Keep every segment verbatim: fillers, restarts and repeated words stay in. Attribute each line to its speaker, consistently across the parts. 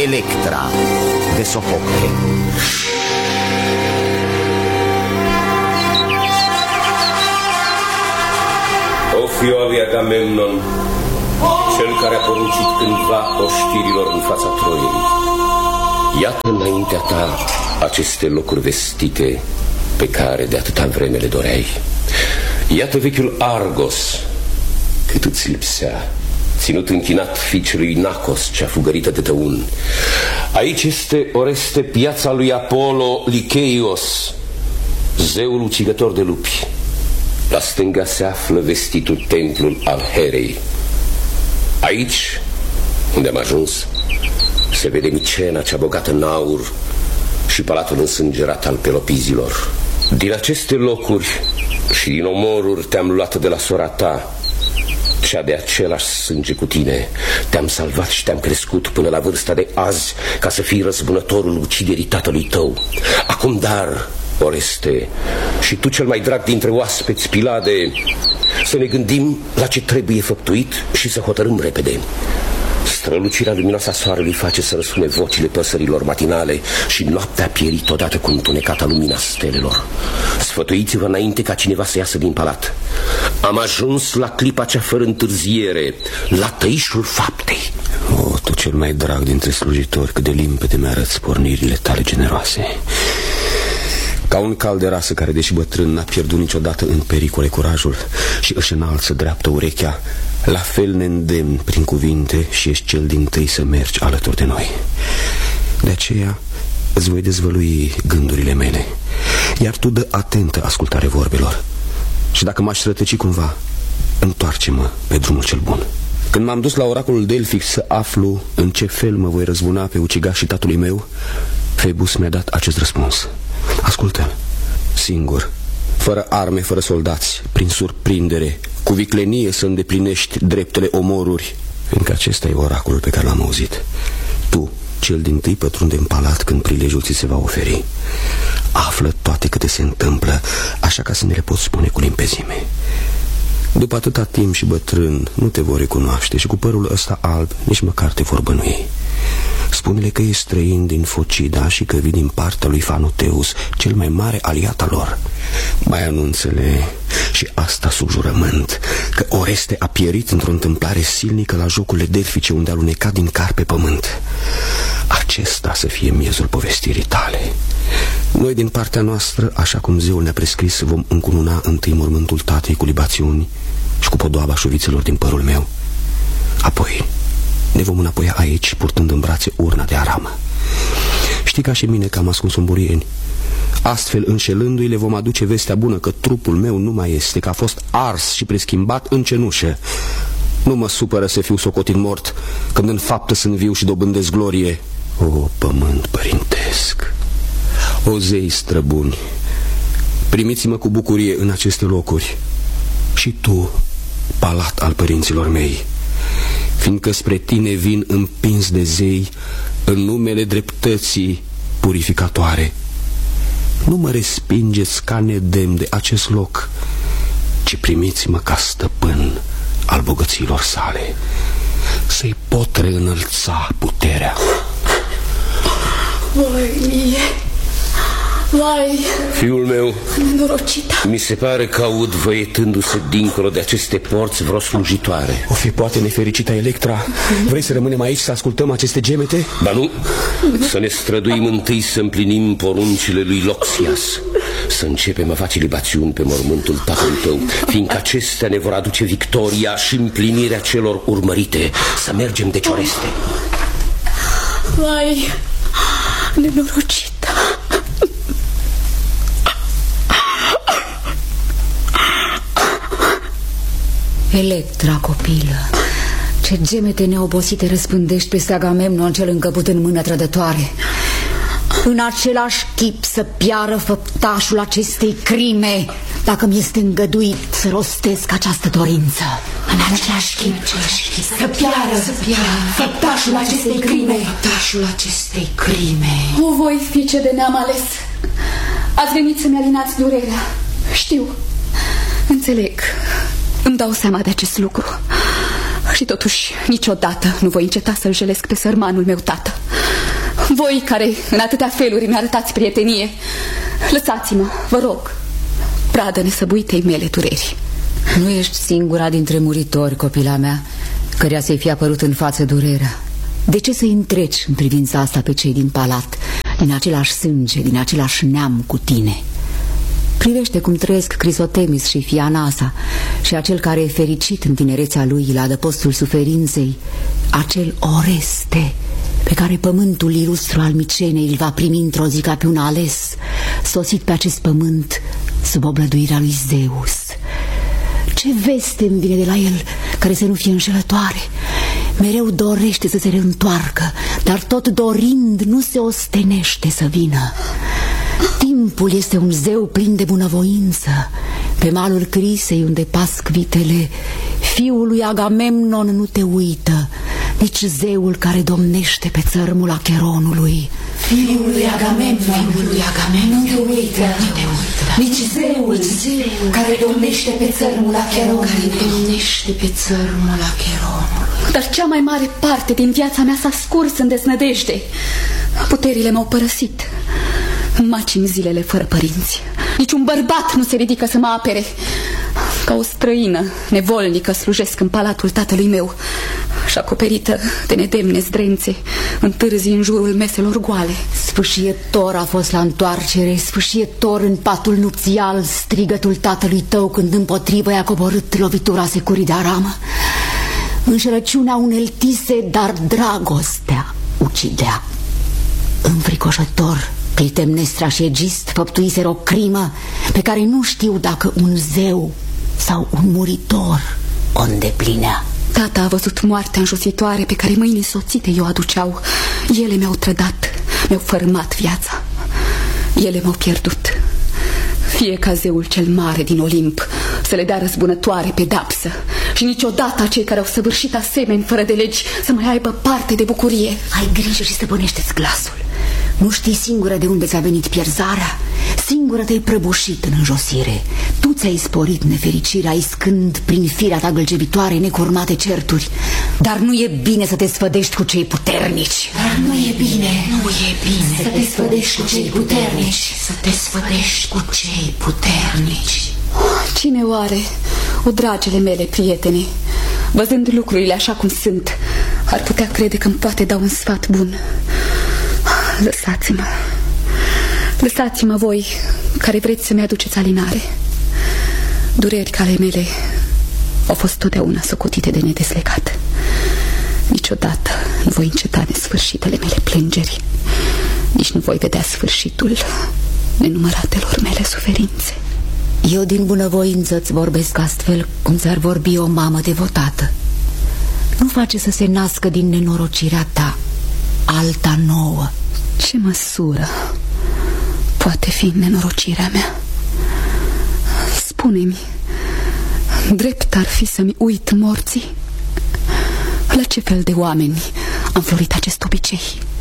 Speaker 1: Electra de Sofocle.
Speaker 2: O fioare Agamemnon, cel care a poruncit cândva oștirilor în fața Troiei, iată înaintea ta aceste locuri vestite pe care de atâta vreme le doreai. Iată vechiul Argos, cât îți lipsea, ținut închinat fiicelui Nacos, cea fugărită de tăun. Aici este, Oreste, piața lui Apollo Licheios, zeul ucigător de lupi. La stânga se află vestitul templul al Herei. Aici, unde am ajuns, se vede Micena, cea bogată în aur, și palatul însângerat al pelopizilor. Din aceste locuri și din omoruri te-am luat de la sora ta, cea de același sânge cu tine. Te-am salvat și te-am crescut până la vârsta de azi, ca să fii răzbunătorul uciderii tatălui tău. Acum, dar, Oreste, și tu cel mai drag dintre oaspeți, Pilade, să ne gândim la ce trebuie făptuit și să hotărâm repede. Strălucirea luminoasă a soarelui face să răsune vocile păsărilor matinale și noaptea a pierit odată cu întunecata lumina stelelor. Sfătuiți-vă înainte ca cineva să iasă din palat. Am ajuns la clipa cea fără întârziere, la tăișul faptei.
Speaker 3: O, tu cel mai drag dintre slujitori, cât de limpede mi-arăți pornirile tale generoase. Ca un cal de rasă care, deși bătrân, n-a pierdut niciodată în pericole curajul și își înalță dreaptă urechea, la fel ne îndemn prin cuvinte și ești cel dintâi să mergi alături de noi. De aceea îți voi dezvălui gândurile mele, iar tu dă atentă ascultare vorbelor. Și dacă m-aș rătăci cumva, întoarce-mă pe drumul cel bun. Când m-am dus la oracolul Delphic să aflu în ce fel mă voi răzbuna pe ucigașii tatălui meu, Phoebus mi-a dat acest răspuns. Ascultă-l. Singur, fără arme, fără soldați, prin surprindere, cu viclenie să îndeplinești dreptele omoruri, fiindcă acesta e oracolul pe care l-am auzit. Tu, cel dintâi, pătrunde în palat când prilejul ți se va oferi. Află toate câte se întâmplă, așa ca să ne le poți spune cu limpezime. După atâta timp și bătrân, nu te vor recunoaște și cu părul ăsta alb nici măcar te vor bănui. Spune-le că e străin din Focida și că vii din partea lui Fanoteus, cel mai mare aliat al lor. Mai anunță-le și asta sub jurământ, că Oreste a pierit într-o întâmplare silnică la jocurile delfice, unde a alunecat din car pe pământ. Acesta să fie miezul povestirii tale. Noi din partea noastră, așa cum zeul ne-a prescris, vom încununa întâi mormântul tatei cu libațiuni și cu podoaba șuvițelor din părul meu. Apoi ne vom înapoia aici, purtând în brațe urna de aramă. Știi ca și mine că am ascuns un burieni. Astfel, înșelându-i, le vom aduce vestea bună că trupul meu nu mai este, că a fost ars și preschimbat în cenușă. Nu mă supără să fiu socotit mort, când în faptă sunt viu și dobândesc glorie. O, pământ părintesc, o zei străbuni, primiți-mă cu bucurie în aceste locuri. Și tu, palat al părinților mei, fiindcă spre tine vin împins de zei în numele dreptății purificatoare. Nu mă respingeți ca nedemn de acest loc, ci primiți-mă ca stăpân al bogăților sale, să-i pot reînălța puterea.
Speaker 4: Voi mie, vai,
Speaker 2: fiul meu,
Speaker 4: nenorocita.
Speaker 2: Mi se pare că aud văietându-se dincolo de aceste porți vreo slujitoare.
Speaker 3: O fi poate nefericita Electra? Vrei să rămânem aici să ascultăm aceste gemete?
Speaker 2: Ba nu, să ne străduim întâi să împlinim poruncile lui Loxias, să începem a face libațiuni pe mormântul tatălui tău, fiindcă acestea ne vor aduce victoria și împlinirea celor urmărite. Să mergem deci, Oreste.
Speaker 4: Vai, nenorocita.
Speaker 5: Electra, copilă, ce gemete neobosite răspândești peste Agamemnon cel încăput în mână trădătoare. În același chip să piară făptașul acestei crime, dacă mi este îngăduit să rostesc această dorință.
Speaker 4: În același chip să piară, să piară făptașul acestei crime.
Speaker 5: Făptașul acestei crime.
Speaker 4: O, voi, fiice de neam ales, ați venit să-mi alinați durerea. Știu, înțeleg, îmi dau seama de acest lucru. Și totuși niciodată nu voi înceta să-l jelesc pe sărmanul meu tată. Voi care în atâtea feluri mi-arătați prietenie, lăsați-mă, vă rog, pradă nesăbuitei mele dureri.
Speaker 5: Nu ești singura dintre muritori, copila mea, căreia să-i fie apărut în față durerea. De ce să-i întreci în privința asta pe cei din palat, din același sânge, din același neam cu tine? Privește cum trăiesc Crisotemis și Fianasa și acel care e fericit în tinerețea lui la adăpostul suferinței, acel Oreste pe care pământul ilustru al Micenei îl va primi într-o zi ca pe un ales, sosit pe acest pământ sub oblăduirea lui Zeus. Ce veste îmi vine de la el care să nu fie înșelătoare? Mereu dorește să se reîntoarcă, dar tot dorind nu se ostenește să vină. Timpul este un zeu plin de bunăvoință. Pe malul Crisei unde pasc vitele, fiul lui Agamemnon nu te uită, nici zeul care domnește pe țărmul Acheronului.
Speaker 6: Fiul lui Agamemnon, fiul lui Agamemnon nu te uită, nu te uită. Nici zeul, zeul care domnește pe țărmul Acheronului, care domnește pe țărmul Acheronului.
Speaker 4: Dar cea mai mare parte din viața mea s-a scurs în deznădejde. Puterile m-au părăsit. Macin zilele fără părinți. Niciun bărbat nu se ridică să mă apere. Ca o străină nevolnică slujesc în palatul tatălui meu și acoperită de nedemne zdrențe întârzi în jurul meselor goale.
Speaker 5: Sfâșietor a fost la întoarcere, sfâșietor în patul nupțial strigătul tatălui tău când împotrivă i-a coborât lovitura securii de Aram. Înșelăciunea uneltise, dar dragostea ucidea. Înfricoșător, Clitemnestra și Egist făptuiseră o crimă pe care nu știu dacă un zeu sau un muritor o îndeplinea.
Speaker 4: Tata a văzut moartea înjositoare pe care mâinii soțite i-o aduceau. Ele mi-au trădat, mi-au fărâmat viața. Ele m-au pierdut. Fie ca zeul cel mare din Olimp să le dea răzbunătoare pedapsă și niciodată cei care au săvârșit asemeni fără de legi să mai aibă parte de bucurie.
Speaker 5: Ai grijă și stăpânește-ți glasul. Nu știi singură de unde ți-a venit pierzarea? Singură te-ai prăbușit în înjosire. Tu ți-ai sporit nefericirea iscând prin firea ta gâlcevitoare necurmate certuri. Dar nu e bine să te sfădești cu cei puternici.
Speaker 6: Dar nu e bine, nu e bine să te sfădești cu cei puternici. Să te sfădești cu cei puternici.
Speaker 4: Cine oare, o dragele mele prietene, văzând lucrurile așa cum sunt, ar putea crede că îmi poate da un sfat bun? Lăsați-mă. Lăsați-mă voi care vreți să-mi aduceți alinare. Dureri ale mele au fost totdeauna socotite de nedeslegat. Niciodată nu voi înceta nesfârșitele mele plângeri. Nici nu voi vedea sfârșitul nenumăratelor mele suferințe.
Speaker 5: Eu din bunăvoință îți vorbesc astfel cum ți-ar vorbi o mamă devotată. Nu face să se nască din nenorocirea ta alta nouă.
Speaker 4: Ce măsură poate fi nenorocirea mea? Spune-mi, drept ar fi să-mi uit morții? La ce fel de oameni am florit acest obicei?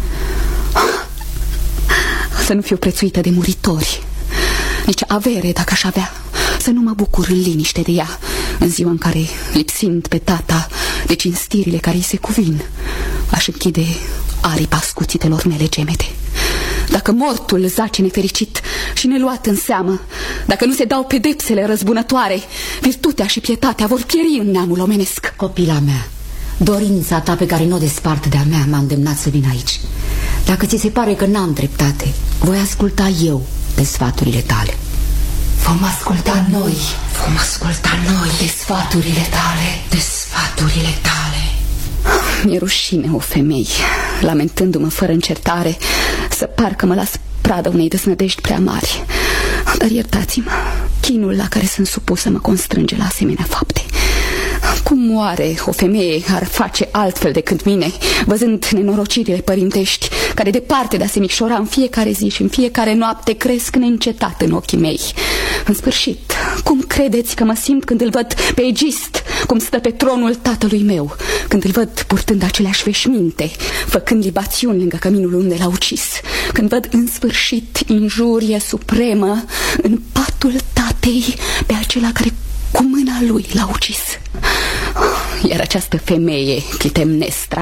Speaker 4: Să nu fiu prețuită de muritori, nici avere dacă aș avea, să nu mă bucur în liniște de ea în ziua în care, lipsind pe tata de cinstirile care îi se cuvin, aș închide aripa scuțitelor mele gemete. Dacă mortul zace nefericit și neluat în seamă, dacă nu se dau pedepsele răzbunătoare, virtutea și pietatea vor pieri în neamul omenesc.
Speaker 5: Copila mea, dorința ta pe care nu o despart de-a mea m-a îndemnat să vin aici. Dacă ți se pare că n-am dreptate, voi asculta eu de sfaturile tale.
Speaker 6: Vom asculta noi, vom asculta noi de sfaturile tale, de sfaturile tale.
Speaker 4: Mi-e rușine, o femei, lamentându-mă fără încetare, să parcă mă las pradă unei desnădejdi prea mari. Dar iertați-mă, chinul la care sunt supusă mă constrânge la asemenea fapte. Cum oare o femeie ar face altfel decât mine, văzând nenorocirile părintești, care departe de a se micșora în fiecare zi și în fiecare noapte cresc neîncetat în ochii mei? În sfârșit, cum credeți că mă simt când îl văd pe Egist, cum stă pe tronul tatălui meu, când îl văd purtând aceleași veșminte, făcând libațiuni lângă căminul unde l-a ucis, când văd în sfârșit injurie supremă în patul tatei pe acela care cu mâna lui l-a ucis? Iar această femeie, Clitemnestra,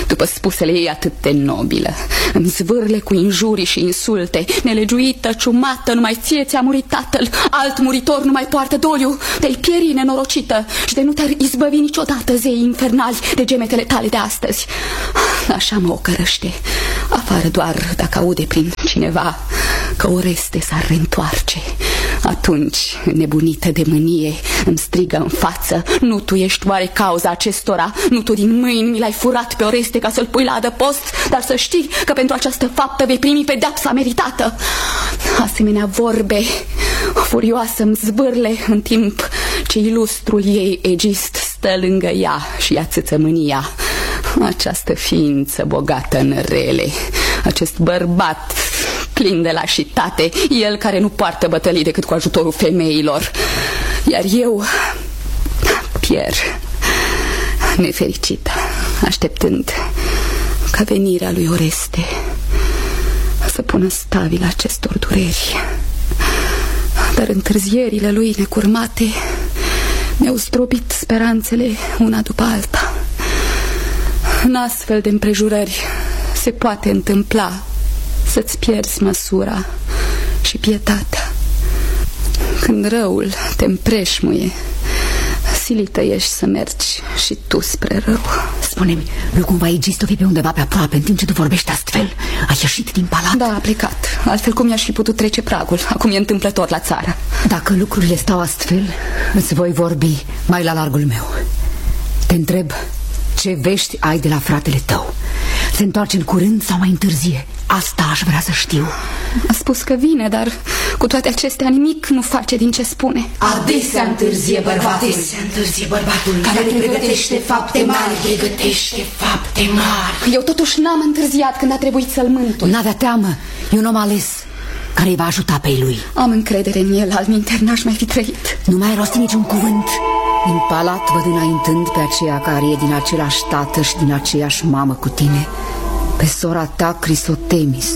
Speaker 4: după spusele ei atât de nobilă. Îmi zvârle cu injurii și insulte. Nelegiuită, ciumată, numai ție ți-a murit tatăl. Alt muritor nu mai poartă doliu. Te-ai pieri, nenorocită, și de nu te-ar izbăvi niciodată, zei infernali, de gemetele tale de astăzi. Așa mă ocărăște, afară doar dacă aude prin cineva că Oreste s-ar reîntoarce. Atunci, nebunită de mânie, îmi strigă în față: nu tu ești oare cauza acestora? Nu tu din mâini mi l-ai furat pe Oreste ca să-l pui la adăpost? Dar să știi că pentru această faptă vei primi pedeapsa meritată. Asemenea vorbe furioasă îmi zvârle, în timp ce ilustrul ei Egist stă lângă ea și ia țâță mânia. Această ființă bogată în rele, acest bărbat plin de lașitate, el care nu poartă bătălii decât cu ajutorul femeilor, iar eu pierd nefericită, așteptând ca venirea lui Oreste să pună stabil acestor dureri. Dar întârzierile lui necurmate mi-au zdrobit speranțele una după alta. În astfel de împrejurări se poate întâmpla să-ți pierzi măsura și pietatea. Când răul te împreșmuie, silită ești să mergi și tu spre rău.
Speaker 5: Spune-mi, nu cumva Egist o fi pe undeva pe aproape în timp ce tu vorbești astfel? A ieșit din palat?
Speaker 4: Da, a plecat. Altfel cum i-aș fi putut trece pragul? Acum e întâmplător la țară.
Speaker 5: Dacă lucrurile stau astfel, îți voi vorbi mai la largul meu. Te întreb, ce vești ai de la fratele tău? Se întoarce în curând sau mai întârzie? Asta aș vrea să știu.
Speaker 4: A spus că vine, dar cu toate acestea nimic nu face din ce spune.
Speaker 6: Adesea întârzie bărbatul, Adesea întârzie bărbatul care te pregătește fapte mari, pregătește fapte mari.
Speaker 4: Eu totuși n-am întârziat când a trebuit să-l mântui.
Speaker 5: N-avea teamă, e un om ales care îi va ajuta pe lui.
Speaker 4: Am încredere în el, altminteri n-aș mai fi trăit.
Speaker 5: Nu mai ai rostit niciun cuvânt. Din palat văd înaintând pe aceea care e din același tată și din aceeași mamă cu tine, pe sora ta Crisotemis.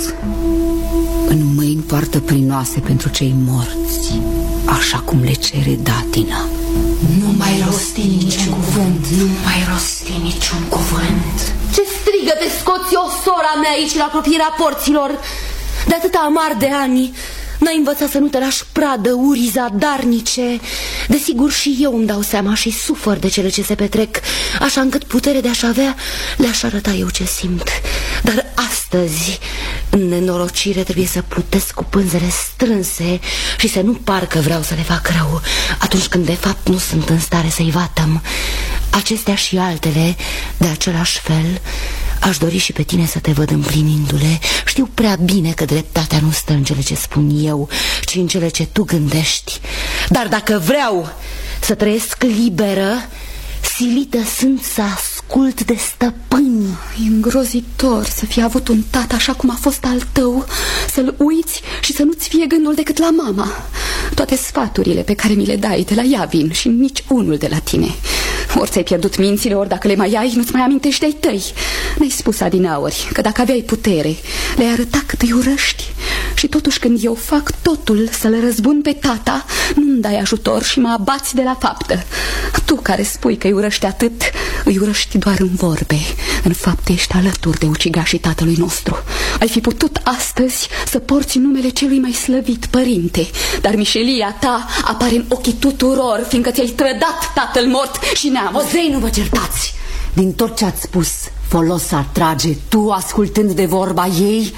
Speaker 5: În mâini poartă prinoase pentru cei morți, așa cum le cere datina.
Speaker 6: Nu mai rosti niciun cuvânt, nu mai rosti niciun cuvânt.
Speaker 7: Ce strigăte scoți o sora mea aici la apropierea porților? De atâta amar de ani n-ai învățat să nu te lași pradă urii zadarnice. Desigur și eu îmi dau seama și sufăr de cele ce se petrec, așa încât putere de a-și avea le-aș arăta eu ce simt. Dar astăzi, în nenorocire, trebuie să plutesc cu pânzele strânse și să nu par că vreau să le fac rău, atunci când de fapt nu sunt în stare să-i vatăm. Acestea și altele, de același fel, aș dori și pe tine să te văd împlinindu-le. Știu prea bine că dreptatea nu stă în cele ce spun eu, ci în cele ce tu gândești. Dar dacă vreau să trăiesc liberă, silită sunt să ascult de stăpâni.
Speaker 4: E îngrozitor să fii avut un tată așa cum a fost al tău, să-l uiți și să nu-ți fie gândul decât la mama. Toate sfaturile pe care mi le dai de la ea vin și nici unul de la tine. Ori ți-ai pierdut mințile, ori dacă le mai ai, nu-ți mai amintești de-ai tăi. Ne-ai spus adineauri că dacă aveai putere, le-ai arăta cât îi urăști. Și totuși când eu fac totul să le răzbun pe tata, nu-mi dai ajutor și mă abați de la faptă. Tu care spui că îi urăști atât, îi urăști doar în vorbe. În fapt ești alături de ucigașii tatălui nostru. Ai fi putut astăzi să porți numele celui mai slăvit părinte, dar mișelia ta apare în ochii tuturor, fiindcă ți-ai trădat tatăl mort și neamul.
Speaker 5: Ozei, nu vă certați! Din tot ce ați spus, folos ar trage, tu ascultând de vorba ei,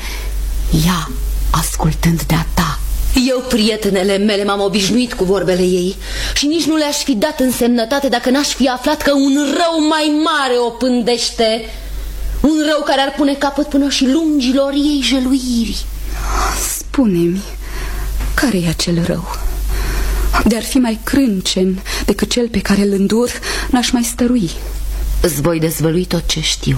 Speaker 5: ea ascultând de-a ta.
Speaker 7: Eu, prietenele mele, m-am obișnuit cu vorbele ei și nici nu le-aș fi dat însemnătate dacă n-aș fi aflat că un rău mai mare o pândește. Un rău care ar pune capăt până și lungilor ei jeluiri.
Speaker 4: Spune-mi, care e acel rău? De-ar fi mai crâncen decât cel pe care îl îndur, n-aș mai stărui.
Speaker 7: Îți voi dezvălui tot ce știu.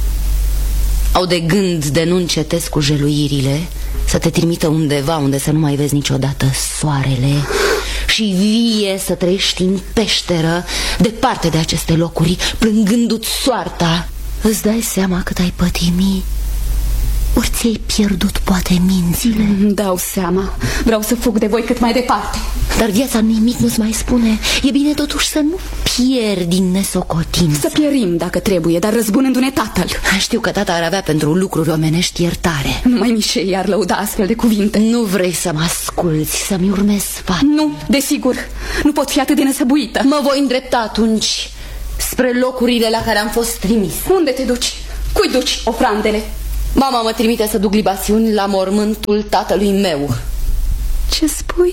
Speaker 7: Au de gând de nu încetesc cu jeluirile să te trimită undeva unde să nu mai vezi niciodată soarele și vie să trăiești în peșteră, departe de aceste locuri, plângându-ți soarta. Îți dai seama cât ai pătimi? Ori ți-ai pierdut poate mințile?
Speaker 4: Îmi dau seama. Vreau să fug de voi cât mai departe.
Speaker 7: Dar viața nimic nu-ți mai spune. E bine totuși să nu pierdi în nesocotință.
Speaker 4: Să pierim dacă trebuie, dar răzbunându-ne tatăl.
Speaker 7: Știu că tata ar avea pentru lucruri omenești iertare.
Speaker 4: Numai Mișei i-ar lăuda astfel de cuvinte.
Speaker 7: Nu vrei să mă asculți, să-mi urmezi sfat?
Speaker 4: Nu, desigur. Nu pot fi atât de nesăbuită.
Speaker 7: Mă voi îndrepta atunci spre locurile la care am fost trimis.
Speaker 4: Unde te duci? Cui duci ofrandele?
Speaker 7: Mama mă trimite să duc libasiuni la mormântul tatălui meu.
Speaker 4: Ce spui?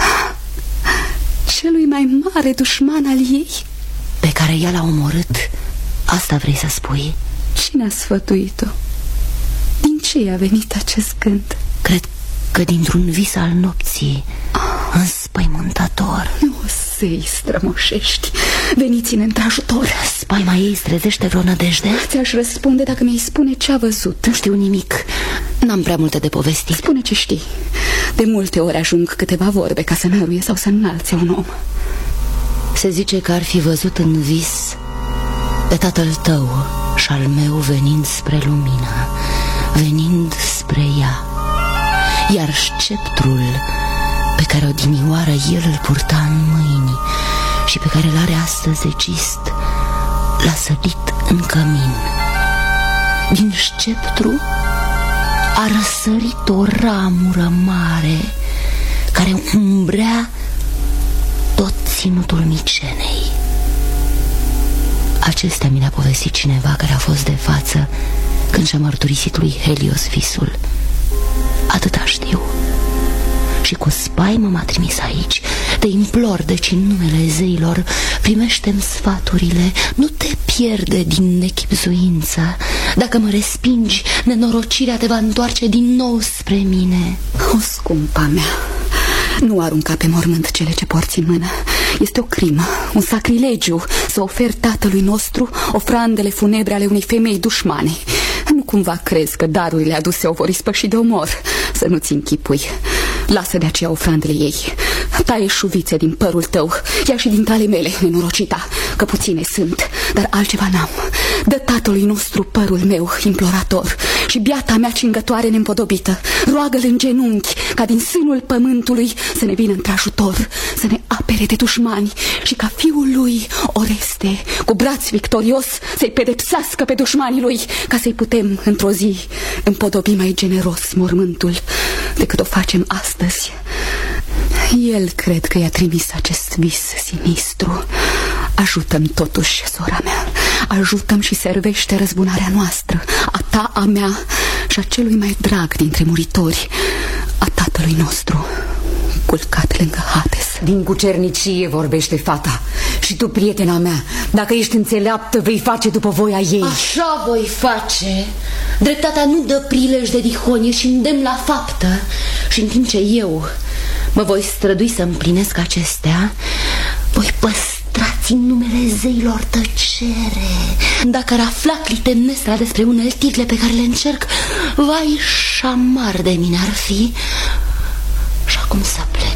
Speaker 4: Celui mai mare dușman al ei?
Speaker 7: Pe care ea l-a omorât? Asta vrei să spui?
Speaker 4: Cine a sfătuit-o? Din ce i-a venit acest gând?
Speaker 7: Cred că dintr-un vis al nopții, înspăimântător.
Speaker 4: Nu să-i strămoșești. Veniți-ne într-ajutor.
Speaker 7: Spaima ei îți trezește vreo nădejde?
Speaker 4: Ți-aș răspunde dacă mi-ai spune ce a văzut.
Speaker 7: Nu știu nimic. N-am prea multe de povestit.
Speaker 4: Spune ce știi. De multe ori ajung câteva vorbe ca să năruie sau să înalțe un om.
Speaker 7: Se zice că ar fi văzut în vis pe tatăl tău și al meu venind spre lumină, venind spre ea. Iar sceptrul pe care odinioară el îl purta în mâini și pe care l-are astăzi egist, l-a sădit în cămin. Din sceptru a răsărit o ramură mare care umbrea tot ținutul Micenei. Acestea mi le-a povestit cineva care a fost de față când și-a mărturisit lui Helios visul. Atâta știu. Și cu spaimă m-a trimis aici. Te implor, deci în numele zeilor, primește-mi sfaturile. Nu te pierde din nechipzuință. Dacă mă respingi, nenorocirea te va întoarce din nou spre mine.
Speaker 4: O, scumpa mea, nu arunca pe mormânt cele ce porți în mână. Este o crimă, un sacrilegiu să oferi tatălui nostru ofrandele funebre ale unei femei dușmane. Nu cumva crezi că darurile aduse o vor ispăși de omor? Să nu-ți închipui. Lasă de aceea ofrandele ei. Taie șuvițe din părul tău, ia și din tale mele, nenorocita, că puține sunt, dar altceva n-am. Dă tatălui nostru părul meu implorator și biata mea cingătoare neîmpodobită. Roagă-l în genunchi ca din sânul pământului să ne vină într-ajutor, să ne apere de dușmani și ca fiul lui Oreste, cu braț victorios, să-i pedepsească pe dușmanii lui, ca să-i putem într-o zi împodobi mai generos mormântul decât o facem astăzi. El cred că i-a trimis acest vis sinistru. Ajută-mi totuși, sora mea. Ajută-mi și servește răzbunarea noastră, a ta, a mea și a celui mai drag dintre muritori, a tatălui nostru, culcat lângă Hades.
Speaker 5: Din cucernicie vorbește fata. Și tu, prietena mea, dacă ești înțeleaptă, vei face după voia ei.
Speaker 7: Așa voi face. Dreptatea nu dă prilej de dihonie și îndemn la faptă. Și în timp ce eu mă voi strădui să împlinesc acestea, voi păstrați în numele zeilor tăcere. Dacă ar afla Clitemnestra despre uneltirile pe care le încerc, vai și amar de mine ar fi. Și acum să plec.